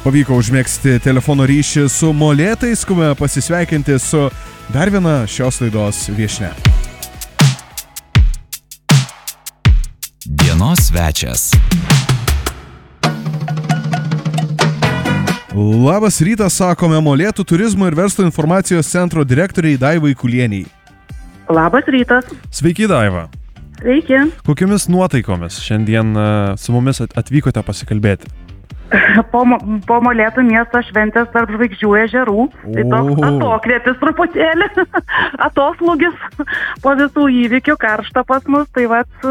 pavyko užmėgsti telefono ryšį su molėtais, skubame pasisveikinti su dar viena šios laidos viešnia. Dienos svečias. Labas rytas, sakome Molėtų turizmo ir verslo informacijos centro direktoriai Daivai Kulieniai. Labas rytas. Sveiki, Daiva. Sveiki. Kokiamis nuotaikomis šiandien su mumis atvykote pasikalbėti? Po Molėtų miesto šventės tarp žvaigždžių ežerų. Tai toks atokvėpis truputėlį, atoslūgis po visų įvykių, karšta pas mus. Tai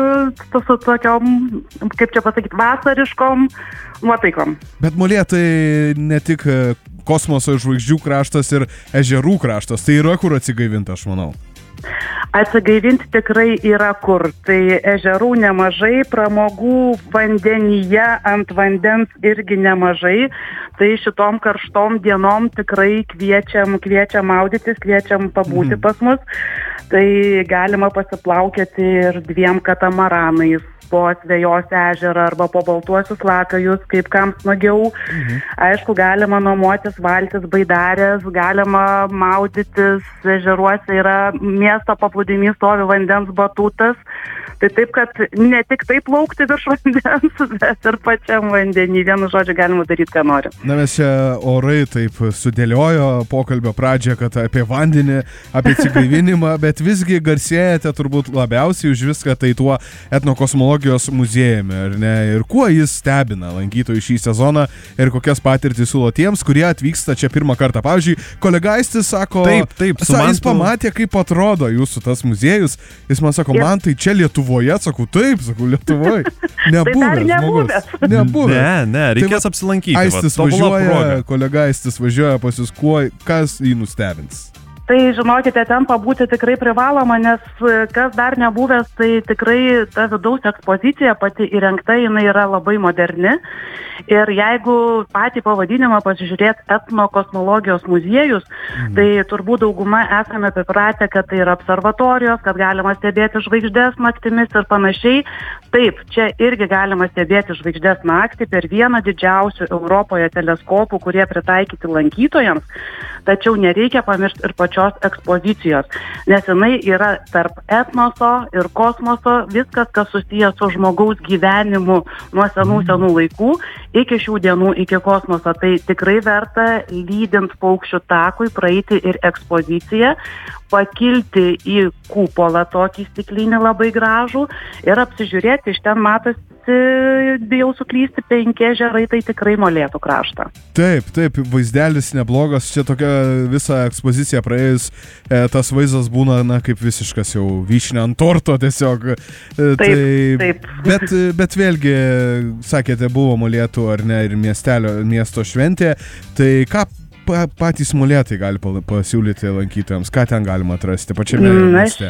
su tokiom, kaip čia pasakyti, vasariškom nuotaikom. Bet Molėtai ne tik kosmoso žvaigždžių kraštas ir ežerų kraštas, tai yra kur atsigaivinti, aš manau. Atsigaivinti tikrai yra kur. Tai ežerų nemažai, pramogų vandenyje ant vandens irgi nemažai. Tai šitom karštom dienom tikrai kviečiam maudytis, kviečiam pabūti pas mus. Tai galima pasiplaukėti ir 2 katamaranais po Asvejos ežerą arba po Baltuosius lakajus, kaip kam smagiau. Aišku, galima nuomotis valtis, baidarės, galima maudytis, ežeruose yra miesto paplūdimys, stovi vandens batutas. Tai taip, kad ne tik taip plaukti virš vandens, bet ir pačiam vandenį. Vienu žodžiu, galima daryti, ką nori. Na, mes čia orai taip sudėliojo pokalbio pradžią, kad apie vandenį, apie atsigaivinimą, bet visgi garsėjate turbūt labiausiai už viską tai tuo etnokosmologijos muziejumi, ar ne? Ir kuo jis stebina lankytojų šį sezoną ir kokias patirtis siūlo tiems, kurie atvyksta čia pirmą kartą. Pavyzdžiui, kolega Aistis sako, jis pamatė, kaip atrodo jūsų tas muziejus. Jis man sako, man tai čia Lietuvoje. Sakau, Lietuvoje. Nebuvęs žmogus. Nebuvęs. Ne, reikės apsilankyti. Aistis važiuoja, kolega Aistis važiuoja pas jūs, kas jį nustebins? Tai žinokite, ten pabūti tikrai privaloma, nes kas dar nebuvęs, tai tikrai ta vidaus ekspozicija pati įrengta, jinai yra labai moderni. Ir jeigu patį pavadinimą pasižiūrėt etnokosmologijos muziejus, tai turbūt dauguma esame pripratę, kad tai yra observatorijos, kad galima stebėti žvaigždės naktimis ir panašiai. Taip, čia irgi galima stebėti žvaigždės naktį per vieną didžiausių Europoje teleskopų, kurie pritaikyti lankytojams, tačiau nereikia pamiršti ir pačios ekspozicijos, nes jinai yra tarp etnoso ir kosmoso, viskas, kas susijęs su žmogaus gyvenimu nuo senų laikų iki šių dienų, iki kosmoso. Tai tikrai verta lydint paukščių takui praeiti ir ekspoziciją, pakilti į kupolą tokį stiklinį labai gražų ir apsižiūrėti, iš ten matosi, bijau suklysti, 5 ežerai, tai tikrai Molėtų kraštą. Taip, vaizdelis neblogas, čia tokia visa ekspozicija praėjus, tas vaizdas būna, kaip visiškas jau vyšnia ant torto tiesiog. Taip. Bet vėlgi, sakėte, buvo Molėtų ar ne ir miesto šventė, tai ką patys molėtai gali pasiūlyti lankytojams, ką ten galima atrasti pačiame mieste?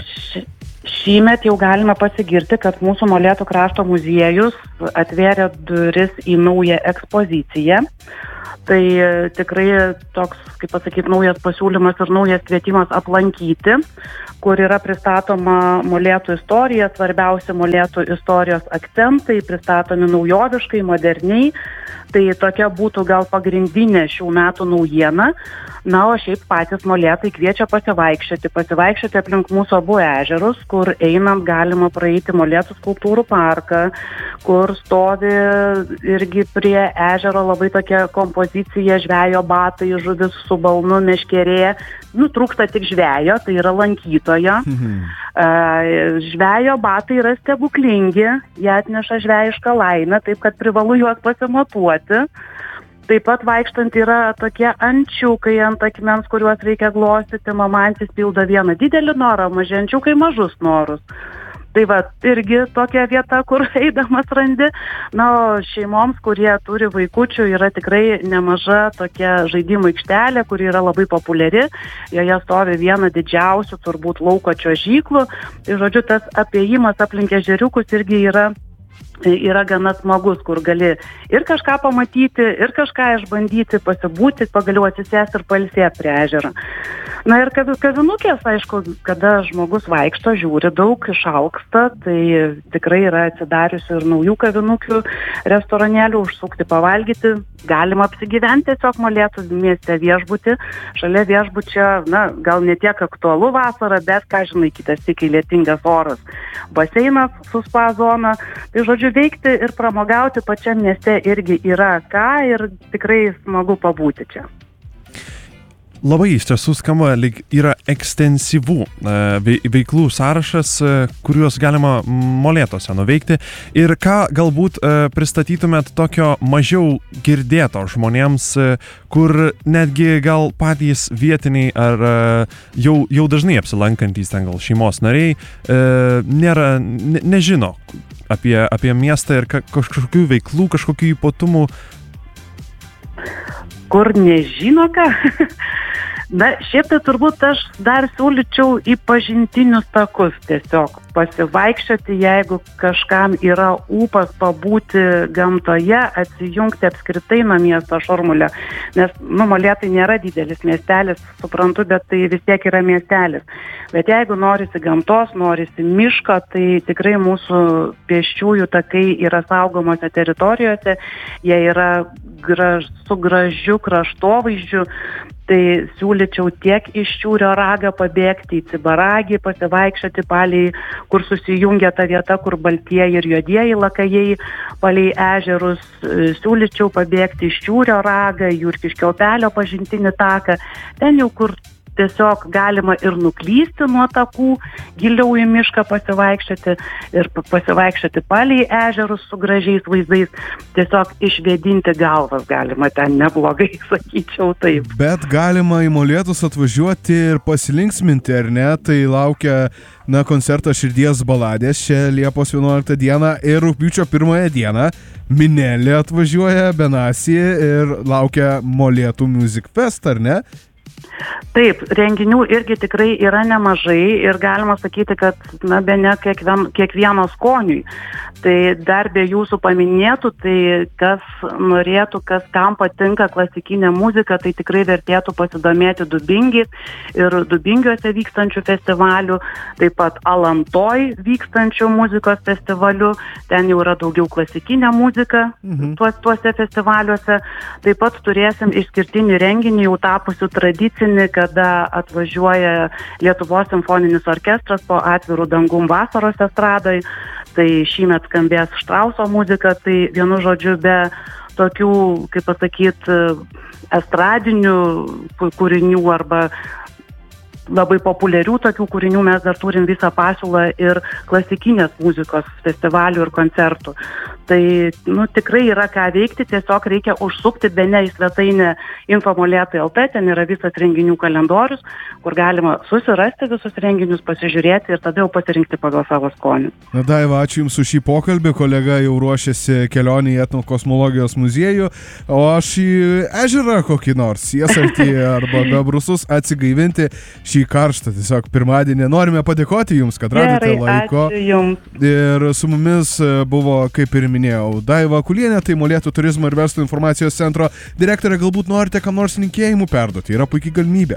Šįmet jau galime pasigirti, kad mūsų Molėtų krašto muziejus atvėrė duris į naują ekspoziciją. Tai tikrai toks, kaip pasakyti, naujas pasiūlymas ir naujas kvietimas aplankyti, kur yra pristatoma Molėtų istorija, svarbiausi Molėtų istorijos akcentai, pristatomi naujoviškai, moderniai. Tai tokia būtų gal pagrindinė šių metų naujiena. Na, o šiaip patys molėtai kviečia pasivaikščioti aplink mūsų abu ežerus, kur einant galima praeiti Molėtų skulptūrų parką, kur stovi irgi prie ežero labai tokia kompozicija žvejo batai, žuvis su balnu, meškerė. Trūksta tik žvejo, tai yra lankytojo. Žvejo batai yra stebuklingi, jie atneša žvejišką laimę, taip kad privalu juos pasimatuoti. Taip pat vaikštant yra tokie ančiukai ant akmens, kuriuos reikia glostyti. Mamantis pildo vieną didelį norą, maženčiukai mažus norus. Tai irgi tokia vieta, kur eidamas randi. Na, o šeimoms, kurie turi vaikučių, yra tikrai nemaža tokia žaidimų aikštelė, kuri yra labai populiari. Joje stovi viena didžiausių turbūt lauko čiuožyklų. Tai žodžiu, tas apėjimas aplink ežeriukus irgi yra yra gana smagus, kur gali ir kažką pamatyti, ir kažką išbandyti, pasibūti, pagaliau atsisėsti ir pailsėti prie ežero. Na ir kavinukės, aišku, kada žmogus vaikšto, žiūri daug, išauksta, tai tikrai yra atsidariusi ir naujų kavinukių, restoranėlių, užsukti, pavalgyti. Galima apsigyventi tiesiog Molėtų mieste viešbutį. Šalia viešbučio, gal ne tiek aktualu vasarą, bet, ką žinai, kitas tik lietingas oras. Baseinas su spa zona. Tai žodžiu, veikti ir pramogauti pačiam mieste irgi yra ką ir tikrai smagu pabūti čia. Labai iš tiesų skamba, lyg yra ekstensyvų veiklų sąrašas, kuriuos galima Molėtuose nuveikti. Ir ką galbūt pristatytumėt tokio mažiau girdėto žmonėms, kur netgi gal patys vietiniai ar jau dažnai apsilankantys ten gal šeimos nariai nežino apie miestą ir kažkokių veiklų, kažkokių ypatumų. Kur nežino ką? Šiaip tai turbūt aš dar siūlyčiau į pažintinius takus tiesiog pasivaikščioti, jeigu kažkam yra ūpas pabūti gamtoje, atsijungti apskritai nuo miesto šurmulio. Nes, Molėtai nėra didelis miestelis, suprantu, bet tai vis tiek yra miestelis. Bet jeigu norisi gamtos, norisi miško, tai tikrai mūsų pėsčiųjų takai yra saugomose teritorijose, jie yra su gražiu kraštovaizdžiu. Tai siūlyčiau tiek iš Šiūrio ragą pabėgti į Cibaragį, pasivaikščioti palei, kur susijungia ta vieta, kur baltieji ir juodieji lakajai palei ežerus. Siūlyčiau pabėgti iš Šiūrio ragą, Jurkiškio upelio pažintinį taką. Ten jau kur tiesiog galima ir nuklysti nuo takų, giliau į mišką pasivaikščioti ir pasivaikščioti palei ežerus su gražiais vaizdais. Tiesiog išvėdinti galvas galima ten neblogai, sakyčiau taip. Bet galima į Molėtus atvažiuoti ir pasilinksminti, ar ne? Tai laukia koncertas Širdies baladės čia Liepos 11 dieną ir rugpjūčio 1 dieną Minelė atvažiuoja, Benassi ir laukia Molėtų Music Fest, ar ne? Taip, renginių irgi tikrai yra nemažai ir galima sakyti, kad bene kiekvieno skoniui. Tai dar be jūsų paminėtų, tai kas norėtų, kas kam patinka klasikinė muzika, tai tikrai vertėtų pasidomėti Dubingiais ir Dubingiuose vykstančių festivalių, taip pat Alantoj vykstančių muzikos festivalių, ten jau yra daugiau klasikinė muzika tuose festivaliuose. Taip pat turėsim išskirtinį renginį, jau tapusių tradicinį, kada atvažiuoja Lietuvos simfoninis orkestras po atvirų dangum vasaros estradai. Tai šįmet skambės Štrauso muzika, tai vienu žodžiu be tokių, kaip pasakyti, estradinių kūrinių arba labai populiarių tokių kūrinių mes dar turim visą pasiūlą ir klasikinės muzikos festivalių ir koncertų. Tai tikrai yra ką veikti, tiesiog reikia užsukti bene į svetainę info.molėtai.lt, ten yra visas renginių kalendorius, kur galima susirasti visus renginius, pasižiūrėti ir tada jau pasirinkti pagal savo skonį. Daiva, ačiū Jums už šį pokalbį, kolega jau ruošiasi kelionį į etnokosmologijos muziejų, o aš į ežerą kokį nors, Jiesaltį arba Bebrusus atsigaivinti šį karštą, tiesiog pirmadienį. Norime padėkoti Jums, kad radote laiko. Ačiū Jums. Ir su mumis buvo, kaip ir minėjau, Daiva Kulienė, tai Molėtų turizmo ir verslo informacijos centro direktorė. Galbūt norite kam nors linkėjimų perduoti, yra puikiai galimybė.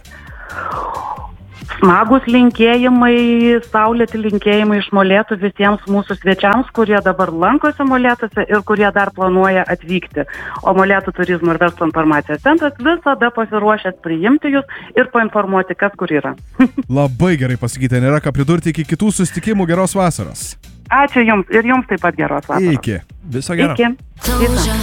Smagus linkėjimai, saulėti linkėjimai iš Molėtų visiems mūsų svečiams, kurie dabar lankosi Molėtuose ir kurie dar planuoja atvykti. O Molėtų turizmo ir verslo informacijos centras visada pasiruošęs priimti jūs ir painformuoti, kas kur yra. Labai gerai pasakyti, nėra ką pridurti, iki kitų susitikimų, geros vasaros. Ačiū Jums ir Jums taip pat geros vasaros. Iki. Viso gero. Iki.